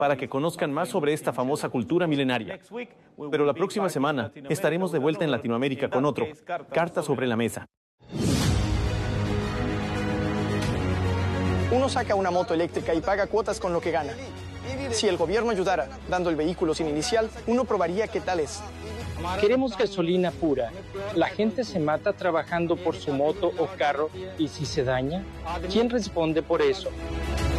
para que conozcan más sobre esta famosa cultura milenaria. Pero la próxima semana estaremos de vuelta en Latinoamérica con otro, Cartas sobre la Mesa. Uno saca una moto eléctrica y paga cuotas con lo que gana. Si el gobierno ayudara, dando el vehículo sin inicial, uno probaría qué tal es. Queremos gasolina pura. La gente se mata trabajando por su moto o carro y si se daña, ¿quién responde por eso?